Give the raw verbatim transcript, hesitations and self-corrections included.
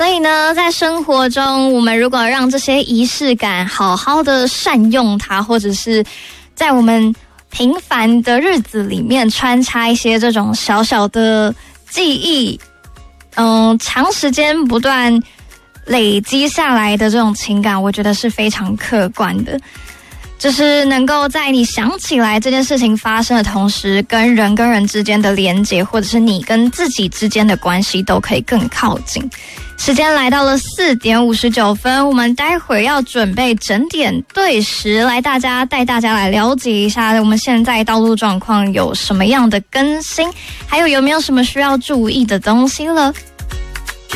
所以呢，在生活中，我们如果让这些仪式感好好的善用它，或者是在我们平凡的日子里面穿插一些这种小小的记忆，嗯，长时间不断累积下来的这种情感，我觉得是非常客观的。就是能够在你想起来这件事情发生的同时，跟人跟人之间的连结，或者是你跟自己之间的关系都可以更靠近。时间来到了四点五十九分，我们待会儿要准备整点对时，来大家带大家来了解一下我们现在道路状况有什么样的更新，还有有没有什么需要注意的东西了。